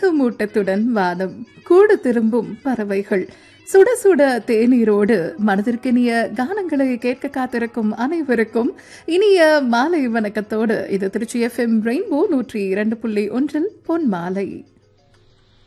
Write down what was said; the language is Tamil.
மேகமூட்டத்துடன் வானம், கூடு திரும்பும் பறவைகள், சுட சுட தேநீரோடு மனதிற்கினிய கானங்களை கேட்க காத்திருக்கும் அனைவருக்கும் இனிய மாலை வணக்கத்தோடு இது திருச்சி FM ரெயின்போ 102.1 பொன் மாலை.